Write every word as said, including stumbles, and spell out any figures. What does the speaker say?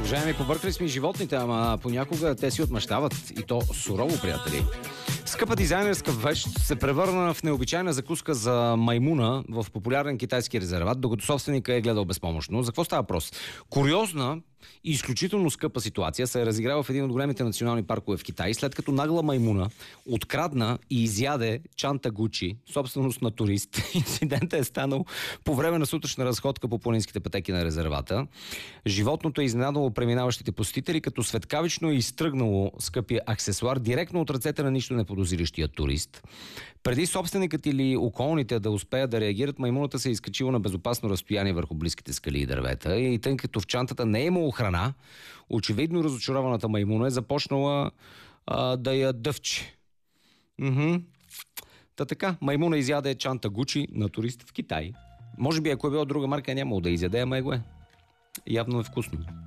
Уважаеми, побъркали сме и животните, ама понякога те си отмъщават. И то сурово, приятели. Скъпа дизайнерска вещ се превърна в необичайна закуска за маймуна в популярен китайски резерват, докато собственика е гледал безпомощно. За какво става въпрос? Куриозна и изключително скъпа ситуация се е разиграла в един от големите национални паркове в Китай, след като нагла маймуна открадна и изяде чанта Гучи, собственост на турист. Инцидентът е станал по време на сутрешна разходка по планинските пътеки на резервата. Животното е изненадало преминаващите посетители, като светкавично е изтръгнало скъпия аксесуар директно от ръцете на нищо неподозиращия турист. Преди собственикът или околните да успеят да реагират, маймуната се е изкачила на безопасно разстояние върху близките скали и дървета. И тъй като в чантата не е имало храна, очевидно разочарованата маймуна е започнала а, да я дъвче. Уху. Та така, маймуна изяде чанта Гучи на турист в Китай. Може би ако е била друга марка, нямало да изяде, ама е го е. Явно е вкусно.